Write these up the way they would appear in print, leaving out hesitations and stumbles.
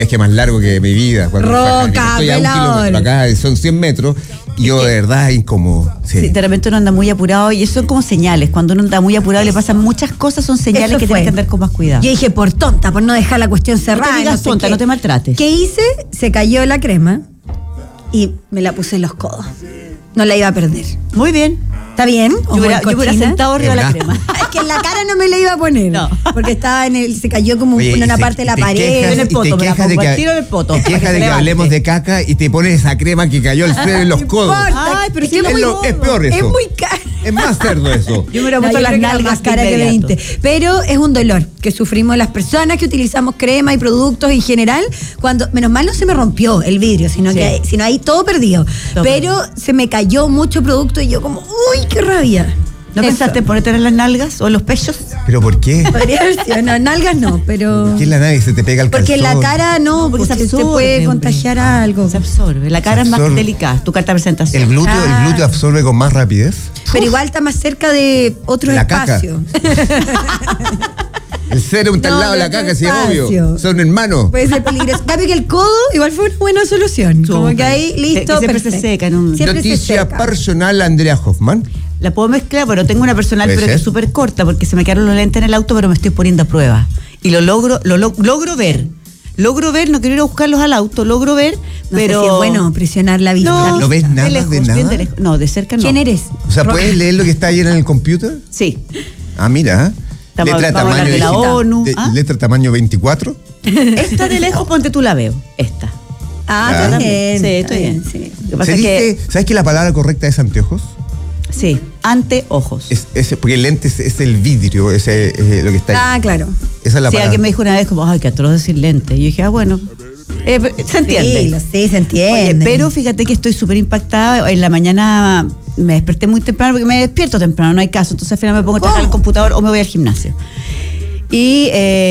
Es que más largo que mi vida. Roca, estoy a 1 kilómetro, acá son 100 metros, y yo de verdad es incómodo. Sí, de repente uno anda muy apurado y eso son como señales. Cuando uno anda muy apurado le pasan muchas cosas, son señales Eso que fue. tienes que andar con más cuidado. Yo dije, por tonta, por no dejar la cuestión cerrada. No te digas sé tonta, qué. no te maltrates. ¿Qué hice? Se cayó la crema y me la puse en los codos. No la iba a perder. Muy bien. ¿Está bien? Yo hubiera sentado arriba de la ¿Verdad? crema. Es que en la cara no me la iba a poner. No. Porque estaba se cayó como Oye, en una y parte de la te pared. quejas- En el y poto, te me la quejas de pongo que- al tiro en el poto, Te para que quejas se de que levante. hablemos de caca y te pones esa crema que cayó el suelo en los codos. Ay, pero Es sí que es muy Es peor eso. Es muy caro. Es más cerdo eso. Yo me hubiera No, puesto yo las creo que era nalgas más cara de que inmediato. 20. Pero es un dolor que sufrimos las personas que utilizamos crema y productos en general. Cuando, menos mal no se me rompió el vidrio, sino Sí. que sino ahí todo perdido. Todo pero se me cayó mucho producto y yo como, uy, qué rabia. ¿No Eso. pensaste en ponerte en las nalgas o en los pechos? ¿Pero por qué? Podría haber sido, no, nalgas no, pero... ¿Por qué en la nave se te pega el Porque en la calzón? cara no, porque se puede hombre. contagiar algo. Se absorbe. La cara Se es más absorbe. delicada. Tu carta de presentación. El glúteo absorbe con más rapidez. Pero igual está más cerca de otro La caca. espacio. El cero está No, al lado de la no es caca, sí, espacio. obvio. Son hermanos. Puede ser peligroso. En cambio que el codo igual fue una buena solución. Como Súper. que ahí, listo, Que siempre se perfecto. seca en un- Siempre se Noticia seca. personal, Andrea Hoffman. La puedo mezclar, pero tengo una personal, ¿Puede pero que ser? es súper corta, porque se me quedaron los lentes en el auto, pero me estoy poniendo a prueba. Y logro ver. Logro ver, no quiero ir a buscarlos al auto, logro ver, No pero... sé si es bueno presionar la vista. No, ¿No ves nada de lejos, de nada? bien de lejos. No, de cerca no. ¿Quién eres? O sea, ¿puedes leer lo que está ahí en el computer? Sí. Ah, mira. Vamos a hablar de la digital. ONU. ¿Ah? Letra tamaño 24. Esta de lejos, ponte tú la veo. Esta. Ah, está bien. Sí, estoy bien. Sí. Lo que pasa es que... ¿Sabes que la palabra correcta es anteojos? Sí, anteojos. Porque el lente es el vidrio, lo que está ahí. Ah, claro. Esa es la Sí, palabra. alguien me dijo una vez como, ay, qué atroz decir lente. Y yo dije, bueno, se entiende. Sí, se entiende. Oye, pero fíjate que estoy súper impactada. En la mañana me desperté muy temprano, porque me despierto temprano, no hay caso. Entonces al final me pongo a trabajar al computador o me voy al gimnasio. Y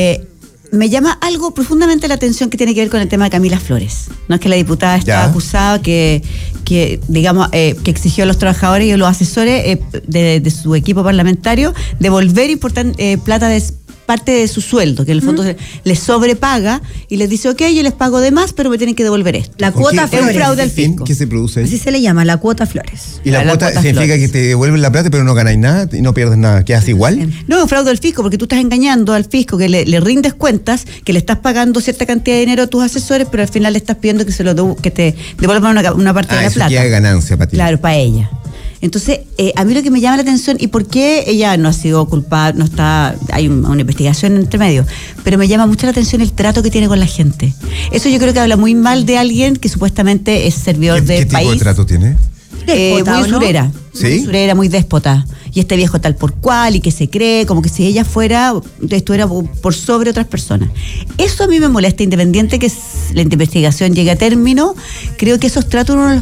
me llama algo profundamente la atención que tiene que ver con el tema de Camila Flores. No es que la diputada estaba Ya. acusada que digamos, que exigió a los trabajadores y a los asesores de su equipo parlamentario devolver plata de parte de su sueldo, que en el fondo les sobrepaga y les dice, ok, yo les pago de más, pero me tienen que devolver esto. La ¿Con cuota qué- Es un Flores. fraude al ¿Qué fin? fisco. ¿Qué se produce Así ahí? se le llama, la cuota Flores. Y la La cuota cuota significa Flores. que te devuelven la plata, pero no ganáis nada y no pierdes nada. ¿Quedas igual? No, es un fraude al fisco, porque tú estás engañando al fisco, que le rindes cuentas, que le estás pagando cierta cantidad de dinero a tus asesores, pero al final le estás pidiendo que te devuelvan una parte de la eso plata. queda ganancia para ti. Claro, para ella. Entonces, a mí lo que me llama la atención, y por qué ella no ha sido culpable, no está, hay una investigación entre medio, pero me llama mucho la atención el trato que tiene con la gente. Eso yo creo que habla muy mal de alguien que supuestamente es servidor ¿Qué del tipo país. de trato tiene? Déspota, Muy ¿o no? usurera. ¿Sí? Muy usurera, muy déspota. Y este viejo tal por cual, y que se cree como que si ella fuera, esto era por sobre otras personas. Eso a mí me molesta, independiente que la investigación llegue a término, creo que esos tratos uno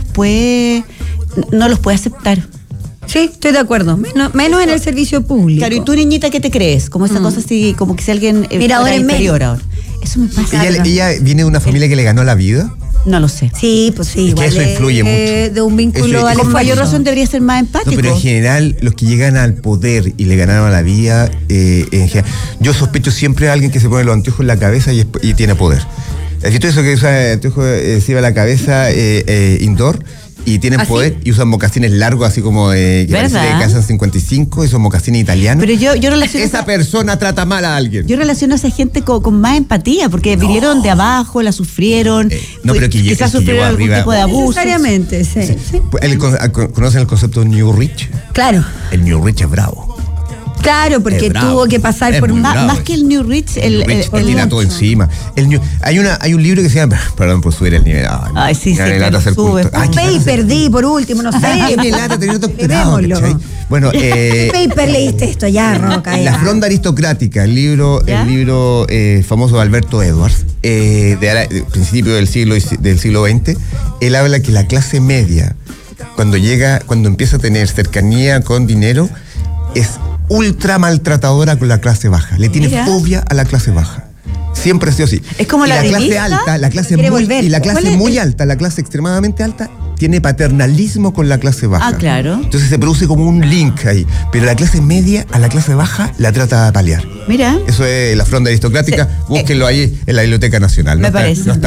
no los puede aceptar. Sí, estoy de acuerdo. Menos en el servicio público. Claro, y tú, niñita, ¿qué te crees? Como esa cosa así, como que si alguien Mira, ahora fuera en inferior ahora. Eso me pasa. ¿Ella viene de una familia que le ganó la vida? No lo sé. Sí, pues sí, Es que igual eso influye mucho. de un vínculo Eso- al Con mayor esfuerzo. razón debería ser más empático. No, pero en general, los que llegan al poder y le ganaron la vida, yo sospecho siempre a alguien que se pone los anteojos en la cabeza y tiene poder. ¿Has visto eso que usa anteojos encima de la cabeza indoor? Y tienen ¿Ah, sí? poder y usan mocasines largos, así como que parece ¿Verdad? que calzan 55, esos mocasines italianos. Pero yo relaciono Esa persona trata mal a alguien. Yo relaciono a esa gente con más empatía, porque vinieron de abajo, la sufrieron, no, pero que quizás que llegó sufrieron algún arriba. tipo de abuso. Necesariamente, sí. Sí. ¿Conocen el concepto New Rich? Claro, El New Rich es bravo. claro, porque Es bravo. tuvo que pasar Es por muy un... bravo. Más que el New Rich, El Rich el tira todo encima. Hay un libro que se llama, perdón por subir el nivel. Ay, sí, me sí, lata pero hacer sube. culto. Ay, Un qué lata hacer- paper di, por último, no sé. Ay, qué lata tener doctorado, Levémoslo. ¿cachai? Bueno, ¿Qué paper leíste esto ya, Roca? La ya? Fronda Aristocrática, el libro famoso de Alberto Edwards, de principio del siglo XX, él habla que la clase media, cuando empieza a tener cercanía con dinero, es ultra maltratadora con la clase baja. Le tiene Mira. fobia a la clase baja. Siempre ha sido así. Es como y la clase revista, alta, la clase quiere muy, volver. y la ¿Cuál clase es muy alta, la clase extremadamente alta, tiene paternalismo con la clase baja. Ah, claro. Entonces se produce como un link ahí. Pero la clase media a la clase baja la trata de paliar. Mira. Eso es la fronda aristocrática. Sí. Búsquenlo ahí en la Biblioteca Nacional. Me parece. No está